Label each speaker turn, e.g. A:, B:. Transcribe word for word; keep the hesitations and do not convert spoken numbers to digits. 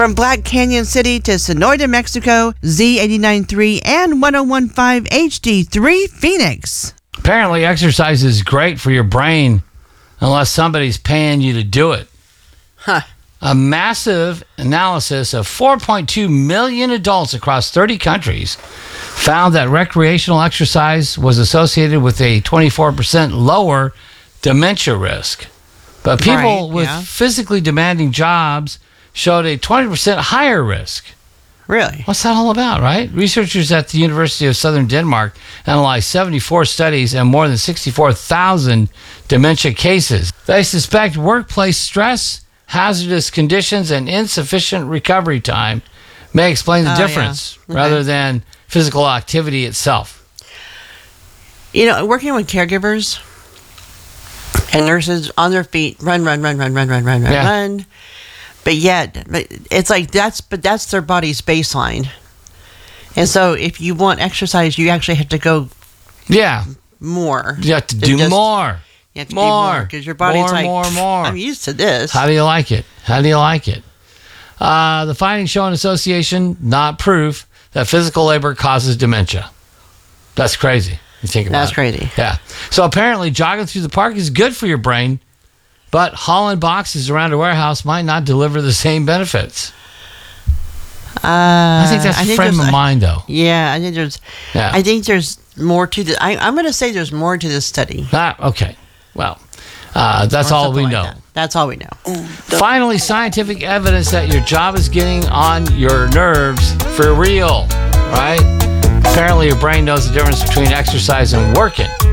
A: From Black Canyon City to Sonoyta, Mexico, Z eighty-nine point three and one oh one point five H D three Phoenix.
B: Apparently, exercise is great for your brain unless somebody's paying you to do it.
A: Huh.
B: A massive analysis of four point two million adults across thirty countries found that recreational exercise was associated with a twenty-four percent lower dementia risk. But people
A: Right,
B: with
A: yeah.
B: physically demanding jobs showed a twenty percent higher risk.
A: Really?
B: What's that all about, right? Researchers at the University of Southern Denmark analyzed seventy-four studies and more than sixty-four thousand dementia cases. They suspect workplace stress, hazardous conditions, and insufficient recovery time may explain the
A: Oh,
B: difference
A: yeah. Okay.
B: rather than physical activity itself.
A: You know, working with caregivers and nurses on their feet, run, run, run, run, run, run, run, run,
B: Yeah.
A: run. But yet, but it's like that's, but that's their body's baseline. And so if you want exercise, you actually have to go
B: Yeah,
A: more.
B: you have to
A: Than
B: do
A: just-
B: more.
A: You have to
B: More.
A: do more because your body's
B: More,
A: like,
B: more, more.
A: I'm used to this.
B: How do you like it? How do you like it? Uh, the findings show an association, not proof, that physical labor causes dementia. That's crazy. You think about
A: That's
B: it.
A: crazy.
B: Yeah. So apparently, jogging through the park is good for your brain, but hauling boxes around a warehouse might not deliver the same benefits.
A: Uh,
B: I think that's a frame
A: there's-
B: of mind, though.
A: Yeah, I think there's.
B: Yeah.
A: I think there's more to the. I, I'm going to say there's more to this study.
B: Ah, okay. Well, uh, that's
A: Or
B: all
A: something
B: we
A: like
B: know.
A: that. That's all we know.
B: Finally, scientific evidence that your job is getting on your nerves for real, right? Apparently, your brain knows the difference between exercise and working.